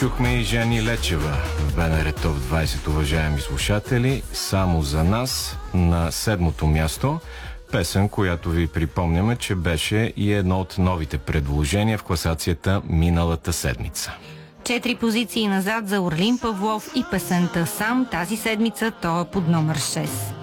Чухме и Жени Лечева в БНР ТОП 20, уважаеми слушатели. Само за нас на 7-то място. Песен, която ви припомняме, че беше и едно от новите предложения в класацията миналата седмица. 4 позиции назад за Орлин Павлов и песента "Сам" тази седмица той е под номер 6.